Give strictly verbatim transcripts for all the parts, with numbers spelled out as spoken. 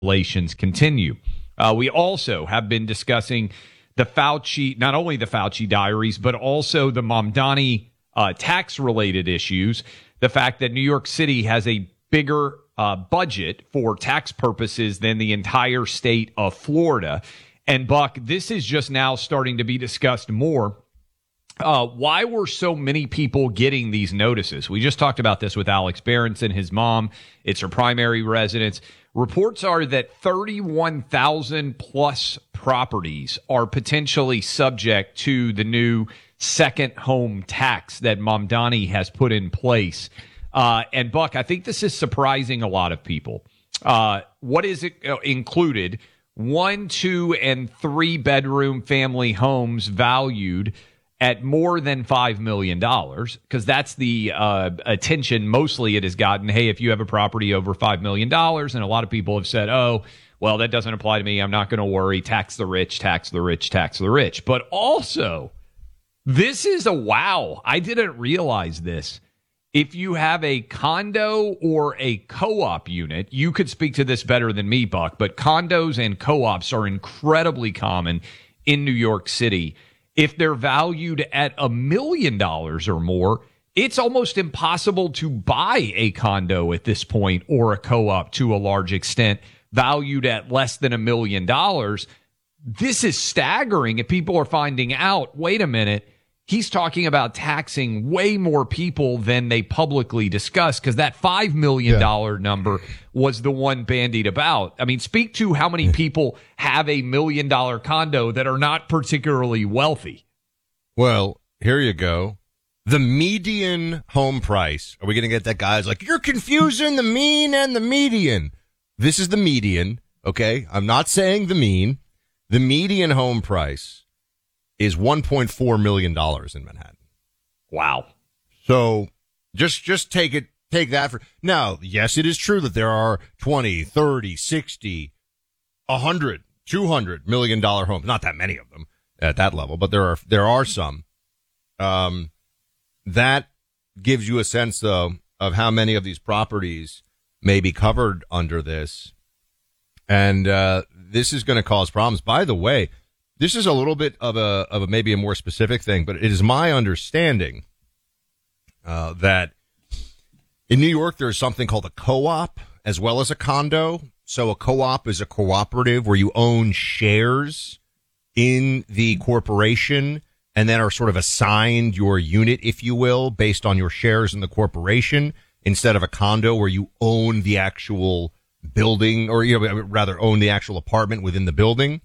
Relations continue. Uh, we also have been discussing the Fauci, not only the Fauci diaries, but also the Mamdani uh, tax-related issues. The fact that New York City has a bigger uh, budget for tax purposes than the entire state of Florida. And Buck, this is just now starting to be discussed more. Uh, why were so many people getting these notices? We just talked about this with Alex Berenson, his mom. It's her primary residence. Reports are that thirty-one thousand plus properties are potentially subject to the new second home tax that Mamdani has put in place. Uh, and Buck, I think this is surprising a lot of people. Uh, what is it uh, included? One, two, and three bedroom family homes valued at more than five million dollars, because that's the uh, attention mostly it has gotten. Hey, if you have a property over five million dollars, and a lot of people have said, oh, well, that doesn't apply to me. I'm not going to worry. Tax the rich, tax the rich, tax the rich. But also, this is a wow. I didn't realize this. If you have a condo or a co-op unit, you could speak to this better than me, Buck, but condos and co-ops are incredibly common in New York City. If they're valued at a million dollars or more, it's almost impossible to buy a condo at this point or a co-op to a large extent valued at less than a million dollars. This is staggering. If people are finding out, wait a minute, he's talking about taxing way more people than they publicly discuss, because that five million dollars yeah. number was the one bandied about. I mean, speak to how many people have a million dollar condo that are not particularly wealthy. Well, here you go. The median home price. Are we going to get that guy's like, you're confusing the mean and the median? This is the median, okay? I'm not saying the mean. The median home price is one point four million dollars in Manhattan. Wow. So just just take it, take that for now. Yes, it is true that there are twenty, thirty, sixty, one hundred, two hundred million dollar homes. Not that many of them at that level, but there are there are some. Um, that gives you a sense, though, of how many of these properties may be covered under this. And uh, this is going to cause problems. By the way, this is a little bit of a, of a maybe a more specific thing, but it is my understanding uh, that in New York, there's something called a co-op as well as a condo. So a co-op is a cooperative where you own shares in the corporation and then are sort of assigned your unit, if you will, based on your shares in the corporation, instead of a condo where you own the actual building, or you know, rather own the actual apartment within the building.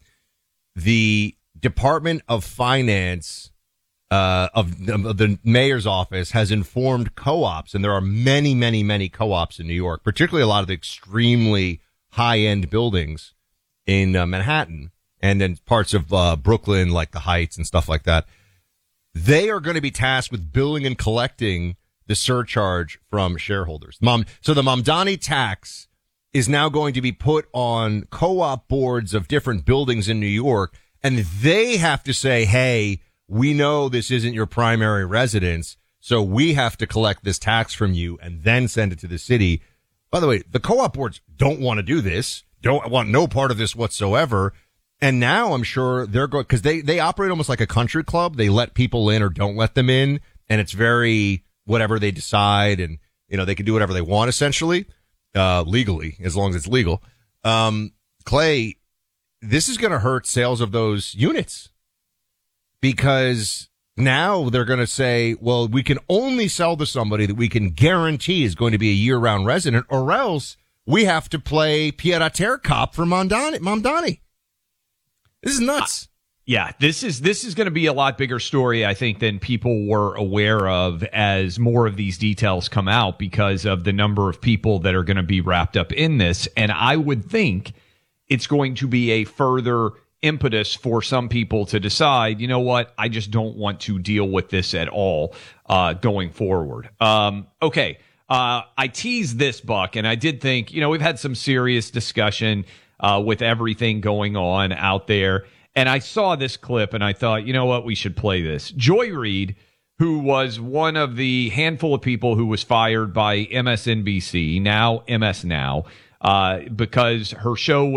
The Department of Finance uh, of, of the mayor's office has informed co-ops, and there are many, many, many co-ops in New York, particularly a lot of the extremely high-end buildings in uh, Manhattan and then parts of uh, Brooklyn, like the Heights and stuff like that. They are going to be tasked with billing and collecting the surcharge from shareholders. Mom, so the Mamdani tax is now going to be put on co-op boards of different buildings in New York, and they have to say, hey, we know this isn't your primary residence, so we have to collect this tax from you and then send it to the city. By the way, the co-op boards don't want to do this, don't want no part of this whatsoever. And now I'm sure they're going, because they, they operate almost like a country club. They let people in or don't let them in, and it's very whatever they decide, and, you know, they can do whatever they want, essentially. Uh, legally, as long as it's legal. Um, Clay, this is going to hurt sales of those units, because now they're going to say, well, we can only sell to somebody that we can guarantee is going to be a year-round resident, or else we have to play pied-à-terre cop for Mamdani. Mamdani. This is nuts. Uh, yeah, this is this is going to be a lot bigger story, I think, than people were aware of as more of these details come out, because of the number of people that are going to be wrapped up in this. And I would think it's going to be a further impetus for some people to decide, you know what, I just don't want to deal with this at all uh, going forward. Um, okay, uh, I teased this, Buck, and I did think, you know, we've had some serious discussion uh, with everything going on out there. And I saw this clip and I thought, you know what, we should play this. Joy Reid, who was one of the handful of people who was fired by M S N B C, now M S Now, uh, because her show